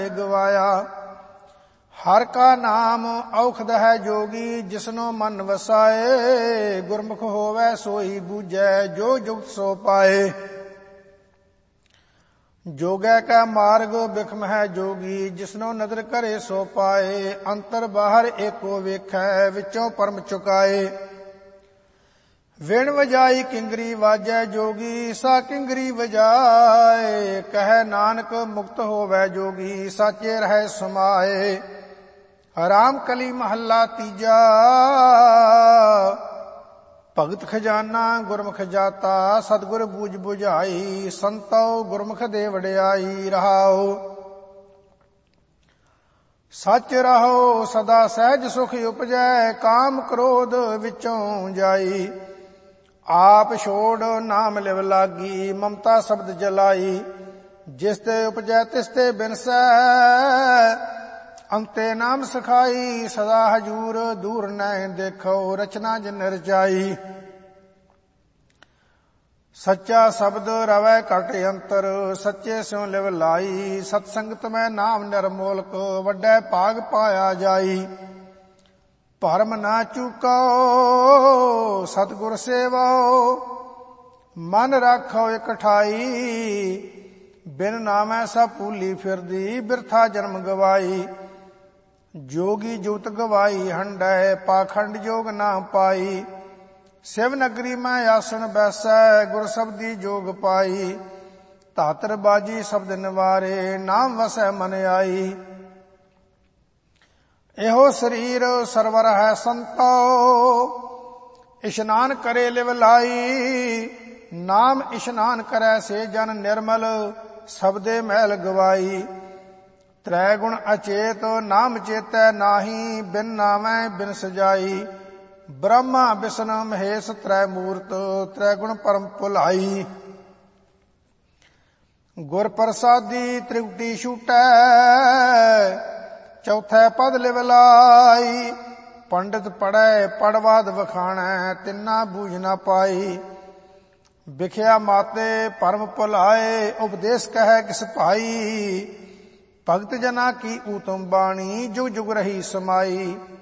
ਗਵਾਇਆ। ਹਰ ਕਾ ਨਾਮ ਔਖਦ ਹੈ ਜੋਗੀ, ਜਿਸਨੋ ਮਨ ਵਸਾਏ। ਗੁਰਮੁਖ ਹੋਵੈ ਸੋਈ ਬੂਝੈ, ਜੋ ਜੁਗਤ ਸੋ ਪਾਏ। ਜੋਗੈ ਕਾ ਮਾਰਗ ਬਿਖਮ ਹੈ ਜੋਗੀ, ਜਿਸਨੋ ਨਦਰ ਕਰੇ ਸੋ ਪਾਏ। ਅੰਤਰ ਬਾਹਰ ਏਕੋ ਵੇਖੈ, ਵਿੱਚੋਂ ਪਰਮ ਚੁਕਾਏ। ਵਿਣ ਵਜਾਈ ਕਿੰਗਰੀ ਵਾਜੈ ਜੋਗੀ, ਸਾ ਕਿੰਗਰੀ ਵਜਾਏ। ਕਹੈ ਨਾਨਕ ਮੁਕਤ ਹੋਵੈ ਜੋਗੀ, ਸਾਚੇ ਰਹਿ ਸਮਾਏ। ਰਾਮ ਕਲੀ ਮਹੱਲਾ ਤੀਜਾ। ਭਗਤ ਖਜ਼ਾਨਾ ਗੁਰਮੁਖ ਜਾਤਾ, ਸਤਿਗੁਰ ਬੂਝ ਬੁਝਾਈ। ਸੰਤੋ ਗੁਰਮੁਖ ਦੇ ਵਡਿਆਈ ਰਹਾਉ। ਸੱਚ ਰਹੋ ਸਦਾ ਸਹਿਜ ਸੁਖ ਉਪਜੈ, ਕਾਮ ਕ੍ਰੋਧ ਵਿੱਚੋਂ ਜਾਈ। ਆਪ ਛੋੜ ਨਾਮ ਲਿਵ ਲਾਗੀ, ਮਮਤਾ ਸ਼ਬਦ ਜਲਾਈ। ਜਿਸ ਤੇ ਉਪਜੈ ਤਿਸ ਤੇ ਬਿਨਸੈ, ਅੰਤੇ ਨਾਮ ਸਖਾਈ। ਸਦਾ ਹਜੂਰ ਦੂਰ ਨੈ ਦੇਖੋ, ਰਚਨਾ ਜਿਨ ਰਚਾਈ। ਸੱਚਾ ਸ਼ਬਦ ਰਵੈ ਘਟ ਅੰਤਰ, ਸੱਚੇ ਸਿਉ ਲਿਵ ਲਾਈ। ਸਤ ਸੰਗਤ ਮੈਂ ਨਾਮ ਨਿਰਮੋਲਕ, ਵੱਡੈ ਭਾਗ ਪਾਇਆ ਜਾਈ। ਭਰਮ ਨਾ ਚੂਕੋ ਸਤਿਗੁਰ ਸੇਵੋ, ਮਨ ਰਾਖੋ ਇਕਠਾਈ। ਬਿਨ ਨਾਮੈ ਸਭ ਭੂਲੀ ਫਿਰਦੀ, ਬਿਰਥਾ ਜਨਮ ਗਵਾਈ। ਜੋਗੀ ਜੁਗਤ ਗਵਾਈ ਹੰਡੈ, ਪਾਖੰਡ ਜੋਗ ਨਾ ਪਾਈ। ਸਿਵ ਨਗਰੀ ਮੈਂ ਆਸਣ ਬੈਸੈ, ਗੁਰ ਸਬਦੀ ਜੋਗ ਪਾਈ। ਧਾਤਰ ਬਾਜੀ ਸ਼ਬਦ ਨਿਵਾਰੇ, ਨਾਮ ਵਸੈ ਮਨ ਆਈ। ਇਹੋ ਸਰੀਰ ਸਰਵਰ ਹੈ ਸੰਤੋ, ਇਸ਼ਨਾਨ ਕਰੇ ਲਿਵ ਲਾਈ। ਨਾਮ ਇਸ਼ਨਾਨ ਕਰੈ ਸੇ ਜਨ ਨਿਰਮਲ, ਸਬਦੇ ਮੈਲ ਗਵਾਈ। ਤ੍ਰੈ ਗੁਣ ਅਚੇਤ ਨਾਮ ਚੇਤੈ ਨਾਹੀ, ਬਿਨ ਨਾਮੈ ਬਿਨ ਸਜਾਈ। ਬ੍ਰਹਮਾ ਵਿਸ਼ਨੂੰ ਮਹੇਸ਼ ਤ੍ਰੈ ਮੂਰਤ, ਤ੍ਰੈ ਗੁਣ ਪਰਮ ਭੁਲਾਈ। ਗੁਰ ਪ੍ਰਸਾਦੀ ਤ੍ਰਿਕੁਟੀ ਛੂਟੈ, ਚੌਥੈ ਪਦ ਲਿਵ ਲਾਈ। ਪੰਡਿਤ ਪੜ੍ਹੈ ਪੜਵਾਦ ਵਖਾਣੈ, ਤਿੰਨਾ ਬੂਝ ਨਾ ਪਾਈ। ਵਿਖਿਆ ਮਾਤੇ ਭਰਮ ਭੁਲਾਏ, ਉਪਦੇਸ਼ ਕਹੈ ਕਿਸ ਭਾਈ। ਭਗਤ ਜਨਾ ਕੀ ਊਤਮ ਬਾਣੀ, ਜੁਗ ਜੁਗ ਰਹੀ ਸਮਾਈ।